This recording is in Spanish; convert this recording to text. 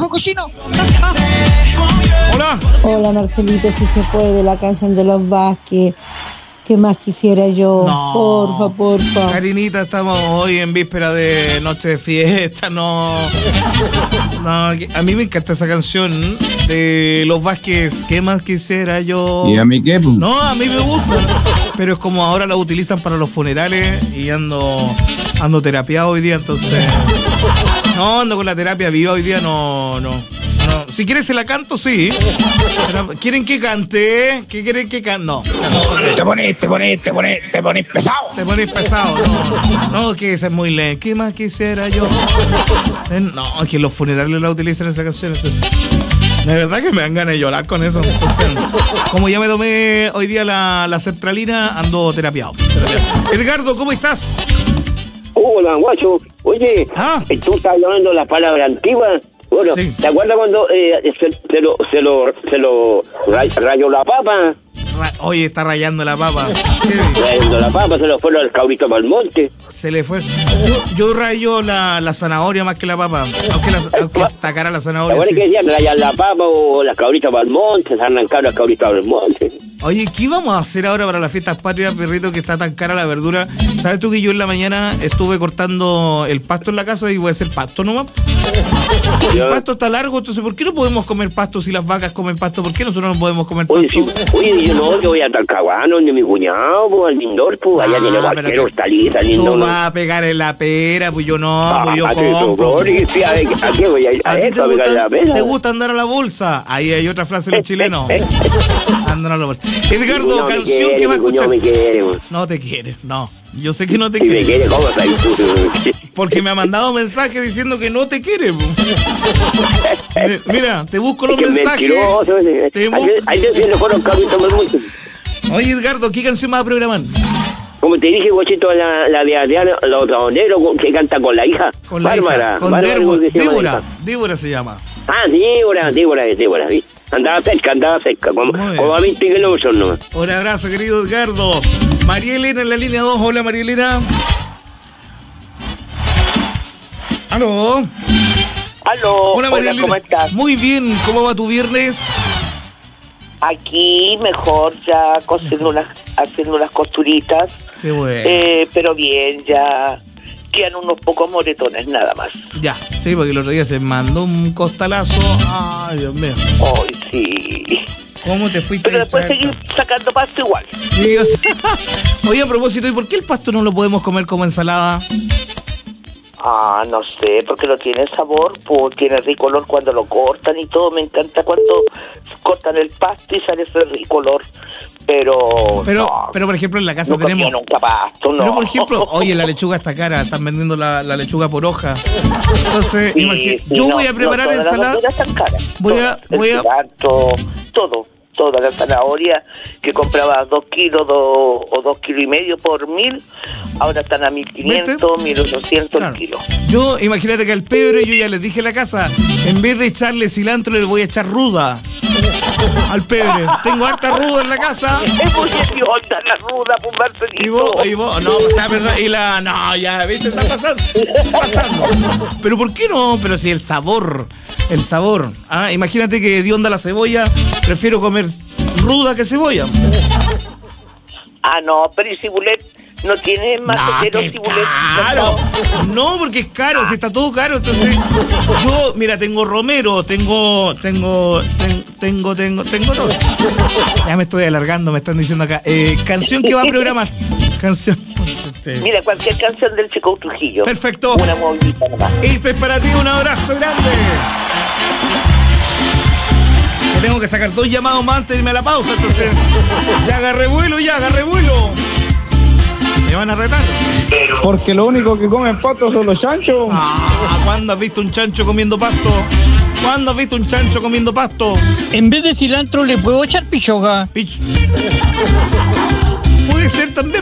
viejo cochino. Hola. Hola Marcelito, si se puede, la canción de los Vázquez. ¿Qué más quisiera yo? No. Porfa. Karinita, estamos hoy en víspera de noche de fiesta, no, a mí me encanta esa canción de los Vázquez, ¿qué más quisiera yo? ¿Y a mí qué? No, a mí me gusta, pero es como ahora la utilizan para los funerales y ando terapiado hoy día, entonces no ando con la terapia viva hoy día, no. Si quieres se la canto, sí. Pero, ¿quieren que cante? ¿Qué quieren que cante? No. Te pones pesado. Te pones pesado, no, que esa es muy lenta. ¿Qué más quisiera yo? No, es que los funerales la utilizan esa canción. Entonces, de verdad que me dan ganas de llorar con eso. Entonces, como ya me tomé hoy día la sertralina, ando terapiado. Edgardo, ¿cómo estás? Hola, guacho. Oye, tú estás hablando de la palabra antigua. Bueno, sí. ¿Te acuerdas cuando se lo rayó la papa? Oye, está rayando la papa. Rayando la papa, se lo fue el cabrito para el monte. Se le fue. Yo rayo la zanahoria más que la papa. Aunque está cara la zanahoria. ¿Te acuerdas que decían rayar la papa o las cabritas para el monte? Se arrancaron las cabritas para el monte. Oye, ¿qué vamos a hacer ahora para las fiestas patrias, perrito, que está tan cara la verdura? ¿Sabes tú que yo en la mañana estuve cortando el pasto en la casa y voy a hacer pasto nomás? El pasto está largo, entonces ¿por qué no podemos comer pasto si las vacas comen pasto? ¿Por qué nosotros no podemos comer pasto? Oye, yo voy a Talcahuano, de mi cuñado, pues, al Lindor, pues, allá tiene barquero, está listo. Tú vas a pegar en la pera, pues yo no, pues yo compro. ¿A qué voy a pegar en la pera? ¿Te gusta andar a la bolsa? Ahí hay otra frase de los chilenos. Andar a la bolsa. Edgardo, canción que va a escuchar. No te quiere, no. Yo sé que no te quiere. ¿Me quiere? ¿Cómo estás? Porque me ha mandado mensajes diciendo que no te quiere. Mira, te busco los mensajes. Ahí te fueron carritos más mucho. Oye, Edgardo, ¿qué canción vas a programar? Como te dije, guachito, la de Adriana, los traoneros que canta con la hija. Con la Bárbara. Hija. Con Débora se llama. Ah, Débora. Andaba cerca, como a 20 kilómetros nomás. Un abrazo, querido Edgardo. María Elena en la línea 2. Hola, María Elena. ¿Aló? Hola, María Elena. ¿Cómo estás? Muy bien, ¿cómo va tu viernes? Aquí mejor, ya haciendo unas costuritas. Qué bueno. Pero bien, ya quedan unos pocos moretones nada más. Ya, sí, porque el otro día se mandó un costalazo. Ay, Dios mío. Ay, sí. ¿Cómo te fuiste? Pero después seguir sacando pasto igual. Sí, o sea, oye, a propósito, ¿y por qué el pasto no lo podemos comer como ensalada? No sé, porque no tiene sabor, pues tiene rico olor cuando lo cortan y todo. Me encanta cuando cortan el pasto y sale ese rico olor. Pero por ejemplo, en la casa no tenemos... nunca pasto, no. Pero por ejemplo, oye, la lechuga está cara, están vendiendo la lechuga por hoja. Entonces, sí, yo voy a preparar ensalada. Voy a toda la zanahoria que compraba 2 kilos o 2 kilos y medio por 1.000, ahora están a 1.500, 1.800 el kilo. Yo, imagínate que al pebre, yo ya les dije en la casa, en vez de echarle cilantro, le voy a echar ruda al pebre. Tengo harta ruda en la casa. Es muy idiota la ruda, pues, Marcelito. Y vos, no, o sea, verdad, no, ya, ¿viste? Está pasando. Pero ¿por qué no? Pero si el sabor. Imagínate que de onda la cebolla, prefiero comer ruda que cebolla. No, pero el cibulet no tiene más cibulet. Claro, no, porque es caro, si está todo caro. Entonces, yo, mira, tengo romero, tengo todo. Ya me estoy alargando, me están diciendo acá. Canción que va a programar. Canción. Mira, cualquier canción del Chico Trujillo. Perfecto. Una movidita nomás. Este es para ti, un abrazo grande. Tengo que sacar 2 llamados más antes de irme a la pausa, entonces ya agarré vuelo. Me van a retar. Porque lo único que comen pasto son los chanchos. ¿Cuándo has visto un chancho comiendo pasto? En vez de cilantro le puedo echar pichoga. Puede ser también.